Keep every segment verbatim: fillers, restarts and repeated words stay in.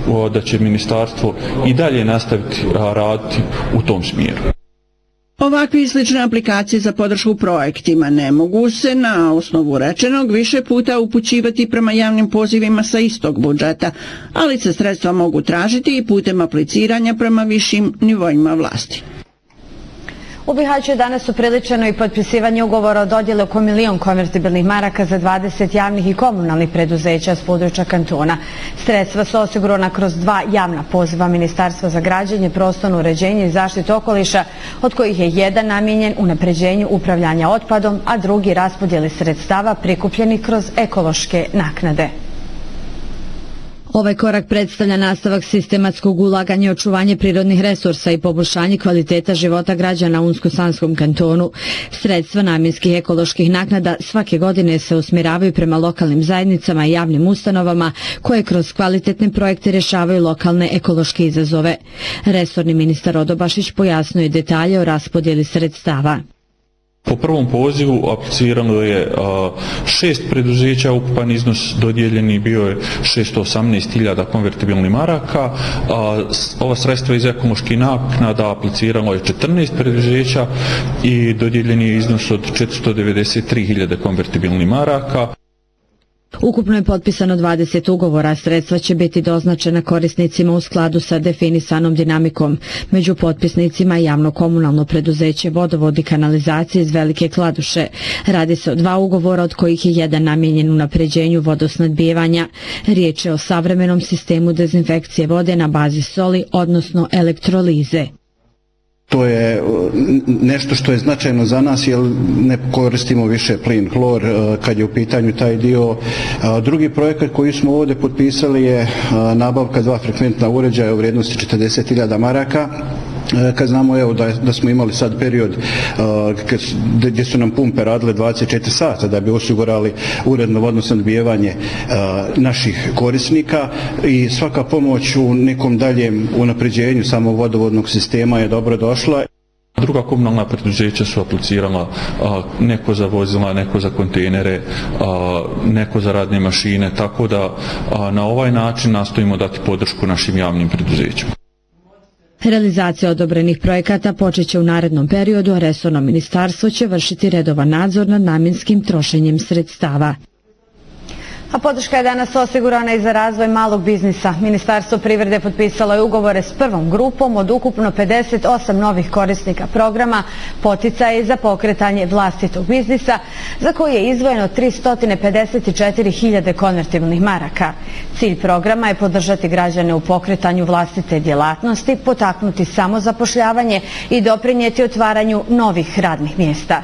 da će ministarstvo i dalje nastaviti raditi u tom smjeru. Ovakve i slične aplikacije za podršku projektima ne mogu se na osnovu rečenog više puta upućivati prema javnim pozivima sa istog budžeta, ali se sredstva mogu tražiti i putem apliciranja prema višim nivoima vlasti. U Bihaću je danas upriličeno i potpisivanje ugovora o dodjeli oko milion konvertibilnih maraka za dvadeset javnih i komunalnih preduzeća s područja kantona. Sredstva su osigurana kroz dva javna poziva Ministarstva za građenje, prostorno uređenje i zaštitu okoliša, od kojih je jedan namijenjen unapređenju upravljanja otpadom, a drugi raspodjeli sredstava prikupljenih kroz ekološke naknade. Ovaj korak predstavlja nastavak sistematskog ulaganja i očuvanje prirodnih resursa i poboljšanje kvaliteta života građana u Unsko-Sanskom kantonu. Sredstva namjenskih ekoloških naknada svake godine se usmjeravaju prema lokalnim zajednicama i javnim ustanovama koje kroz kvalitetne projekte rješavaju lokalne ekološke izazove. Resorni ministar Odobašić pojasnio detalje o raspodjeli sredstava. Po prvom pozivu aplicirano je a, šest preduzeća, ukupan iznos dodijeljeni bio je šesto osamnaest hiljada konvertibilnih maraka, a, ova sredstva iz ekoloških naknada apliciralo je četrnaest preduzeća i dodijeljen je iznos od četiristo devedeset tri hiljade konvertibilnih maraka. Ukupno je potpisano dvadeset ugovora, sredstva će biti doznačena korisnicima u skladu sa definisanom dinamikom. Među potpisnicima je javno-komunalno preduzeće Vodovod i kanalizacije iz Velike Kladuše. Radi se o dva ugovora, od kojih je jedan namijenjen unapređenju vodosnadbijevanja. Riječ je o savremenom sistemu dezinfekcije vode na bazi soli, odnosno elektrolize. To je nešto što je značajno za nas jer ne koristimo više plin, hlor kad je u pitanju taj dio. Drugi projekat koji smo ovdje potpisali je nabavka dva frekventna uređaja u vrijednosti četrdeset hiljada maraka. Kad znamo evo, da, da smo imali sad period uh, gdje su nam pumpe radile dvadeset četiri sata da bi osigurali uredno vodno snabdijevanje uh, naših korisnika i svaka pomoć u nekom daljem unapređenju samog vodovodnog sistema je dobro došla. Druga komunalna preduzeća su aplicirala a, neko za vozila, neko za kontejnere, a, neko za radne mašine, tako da a, na ovaj način nastojimo dati podršku našim javnim preduzećima. Realizacija odobrenih projekata počeće u narednom periodu, a resorno ministarstvo će vršiti redovan nadzor nad namjenskim trošenjem sredstava. A podrška je danas osigurana i za razvoj malog biznisa. Ministarstvo privrede potpisalo je ugovore s prvom grupom od ukupno pedeset osam novih korisnika programa poticaje za pokretanje vlastitog biznisa, za koji je izdvojeno tristo pedeset četiri hiljade konvertibilnih maraka. Cilj programa je podržati građane u pokretanju vlastite djelatnosti, potaknuti samozapošljavanje i doprinijeti otvaranju novih radnih mjesta.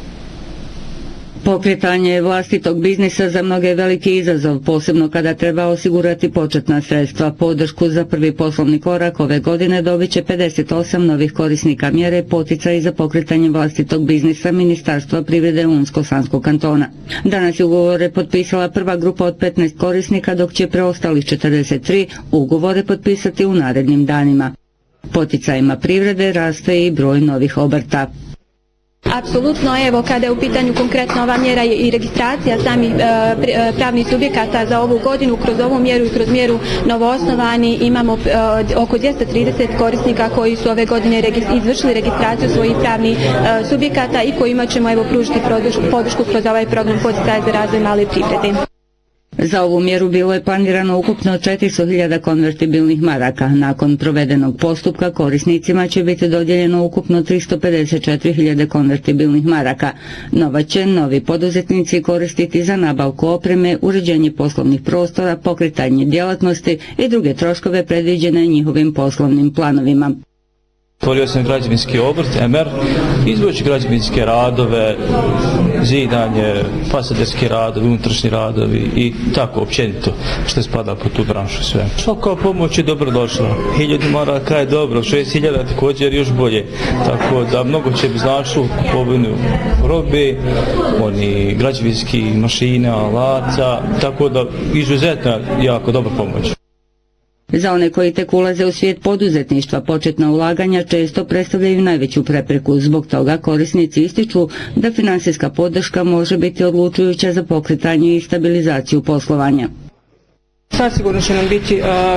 Pokretanje vlastitog biznisa za mnoge je veliki izazov, posebno kada treba osigurati početna sredstva. Podršku za prvi poslovni korak ove godine dobit će pedeset osam novih korisnika mjere poticaji za pokretanje vlastitog biznisa Ministarstva privrede Unsko-Sanskog kantona. Danas je ugovore potpisala prva grupa od petnaest korisnika, dok će preostalih četrdeset tri ugovore potpisati u narednim danima. Poticajima privrede raste i broj novih obrta. Apsolutno, evo, kada je u pitanju konkretno ova mjera i registracija samih e, pravnih subjekata za ovu godinu, kroz ovu mjeru i kroz mjeru novoosnovani imamo e, oko dvjesto trideset korisnika koji su ove godine regist, izvršili registraciju svojih pravnih e, subjekata i kojima ćemo evo pružiti podršku kroz ovaj program poticaja za razvoj male privrede. Za ovu mjeru bilo je planirano ukupno četiristo hiljada konvertibilnih maraka. Nakon provedenog postupka korisnicima će biti dodijeljeno ukupno tristo pedeset četiri hiljade konvertibilnih maraka. Nova će novi poduzetnici koristiti za nabavku opreme, uređenje poslovnih prostora, pokretanje djelatnosti i druge troškove predviđene njihovim poslovnim planovima. Otvorio sam građevinski obrt, em er, izvođenje građevinske radove, zidanje, fasaderski radovi, unutrašnji radovi i tako općenito što spada po tu branšu sve. Svaka pomoć je dobro došla. Hiljadu maraka je dobro, šest hiljada također još bolje. Tako da mnogo će značiti kupovinu robe, oni građevinski mašina, alaca, tako da izuzetna jako dobra pomoć. Za one koji tek ulaze u svijet poduzetništva, početna ulaganja često predstavljaju najveću prepreku. Zbog toga korisnici ističu da finansijska podrška može biti odlučujuća za pokretanje i stabilizaciju poslovanja. Sad sigurno će nam biti uh,